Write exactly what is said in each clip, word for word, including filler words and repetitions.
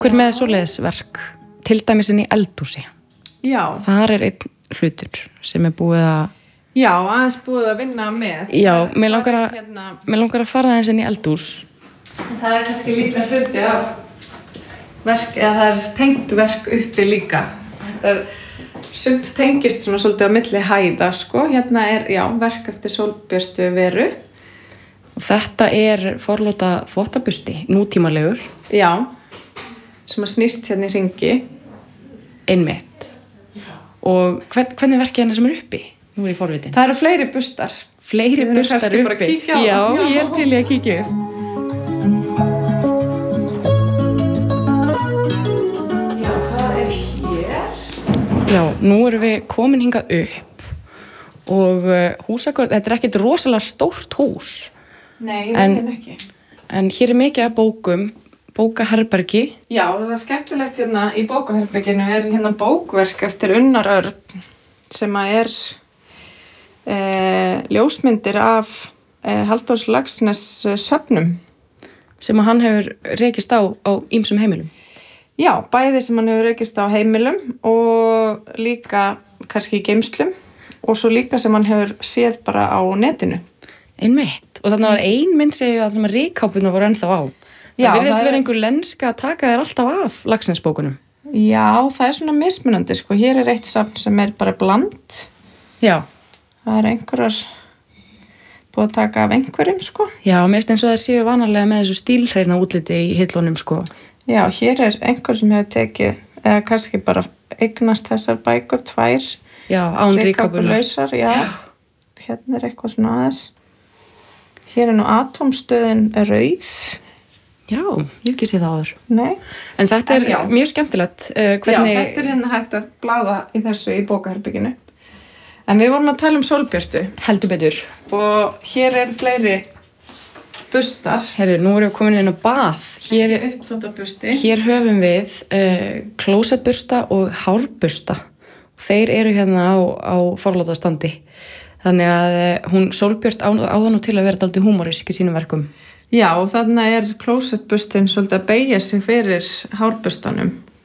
Hver með svoleiðisverk, til dæmis inn í eldhúsi. Já. Þar er einn hlutur sem er búið að... Já, aðeins búið að vinna með. Já, mér langar að, hérna... mér langar að fara aðeins inn í eldhús. Það er kannski líka hluti af verk, eða það er tengt verk uppi líka. Þetta er sumt tengist svona svolítið á milli hæða, sko. Hérna er, já, verk eftir Sólbjörtu Veru. Og þetta er forlóta þvottabusti, nútímalegur. Já. Sem að snýst hérna í hringi. Einmitt. Og hvern, hvernig verkið hennar sem er uppi? Nú er ég forvitin. Það eru fleiri bustar. Fleiri bustar uppi? Já, já, ég er til í að kíkja. Já, það er hér. Já, nú erum við komin hingað upp og húsakvörð, þetta er ekkert rosalega stórt hús. Nei, en, en ekki. En hér er mikið af bókum. Bókaherbergi. Já, það er skemmtilegt hérna í bókaherberginu er hérna bókverk eftir Unnar Örn sem að er e, ljósmyndir af e, Halldórs Laxness söfnum. Sem að hann hefur rekist á á ýmsum heimilum. Já, bæði sem hann hefur rekist á heimilum og líka kannski í geymslum og svo líka sem hann hefur séð bara á netinu. Einmitt. Og þannig var ein mynd segið að sem að ríkápuna voru ennþá á. Það virðist vera einhver lenska að taka þér alltaf af Laxness-bókunum. Já, það er svona mismunandi, sko. Hér er eitt safn sem er bara bland. Já. Það er einhverjar búið að taka af einhverjum, sko. Já, mest eins og það séu vanalega með þessu stílhreina útliti í hillunum, sko. Já, hér er einhver sem hefur tekið, eða kannski bara eignast þessar bækur, tvær. Já, án ríkápunar. Ríkápulausar, já. já. Hérna er eitthvað svona aðeins. Hér er nú atómstöðin rauð. Já, ég hef ekki séð það áður. Nei. En þetta er en mjög skemmtilegt. Uh, hvernig... Já, þetta er hérna hægt að blaða í þessu í bókaherbygginu. En við vorum að tala um Sólbjörtu. Heldur betur. Og hér er fleiri bustar. Herru, nú erum við komin inn á bað. Hér, uppþvottabusti. Hér höfum við uh, klósettbusta og hárbusta. Þeir eru hérna á, á forláta standi. Þannig að uh, hún Sólbjört á, áða nú til að vera dálítið húmorísk í sínum verkum. Já, og þarna er klósettbustin svolítið að beygja sig fyrir hárbustanum.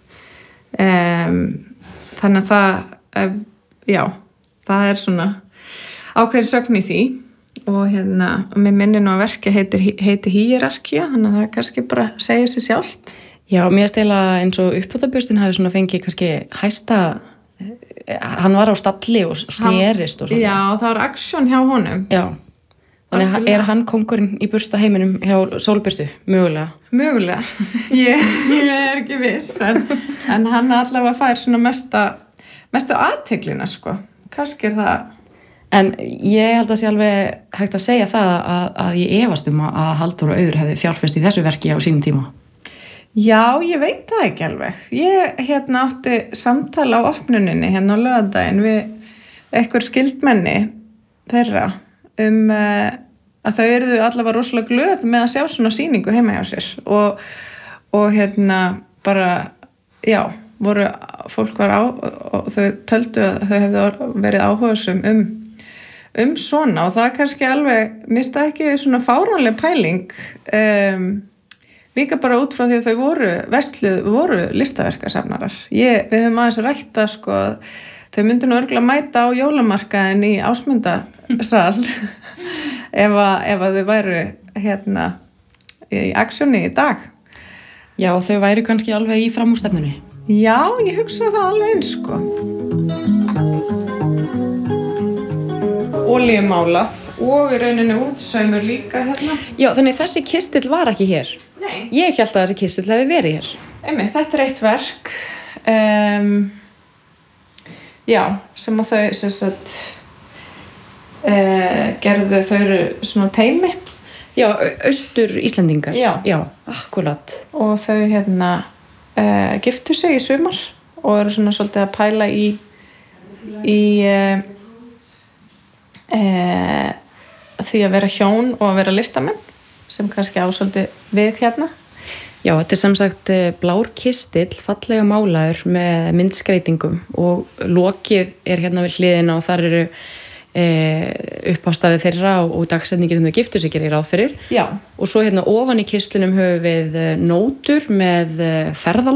Um, þannig að það, um, já, það er svona ákveðin sögn í því og hérna, mér minni nú að verki heitir, heiti hierarkía, þannig að það kannski bara segja sér sjálft. Já, mér stela eins og uppþvottarbustin hafi svona fengið kannski hæsta, hann var á stalli og snerist og svona. Já, það var aksjón hjá honum. Já. Þannig er hann kóngurinn í bursta heiminum hjá Sólbjörtu, mögulega? Mögulega, ég, ég er ekki viss, en, en hann allavega fær svona mesta, mestu aðteglina, sko. Kannski er það... En ég held að sé alveg hægt að segja það að, að ég efast um að Halldór og Auður hefði fjárfest í þessu verki á sínum tíma. Já, ég veit það ekki alveg. Ég hérna átti samtala á opnuninni hérna á laugardaginn við einhver skildmenni þeirra um uh, að þau eruðu allavega rosalega glöð með að sjá svona sýningu heima hjá sér og, og hérna bara, já, voru, fólk var á og þau töldu að þau hefðu verið áhugasum um, um svona og það kannski alveg, mista ekki svona fáránleg pæling um, líka bara út frá því að þau voru versluð, voru listaverkasafnarar. Ég, við höfum aðeins rætt að sko þau myndu nú örgulega mæta á jólamarkaðin í Ásmundasal ef, að, ef að þau væru hérna í aksjóni í dag. Já, þau væru kannski alveg í framúrstefnunni. Já, ég hugsa það alveg eins, sko. Olíumálað og í rauninni útsaumur líka hérna. Já, þannig þessi kistill var ekki hér. Nei. Ég hélt að þessi kistill hefði verið hér. Einmitt, þetta er eitt verk. Um, Já, sem að þau sem sagt, uh, gerðu þau eru svona teymi. Já, austur Íslendingar. Já. Já, akkurat. Og þau hérna uh, giftu sig í sumar og eru svona svolítið að pæla í, í uh, uh, því að vera hjón og að vera listamenn sem kannski á svolítið við hérna. Já, þetta er sem sagt blár kistill, fallega málaður með myndskreitingum og lokið er hérna við hliðina og þar eru e, upphafstafið þeirra og, og dagsetningir sem þau giftu sig gerir ráð fyrir. Já. Og svo hérna ofan í kistlinum höfum við nótur með ferðalög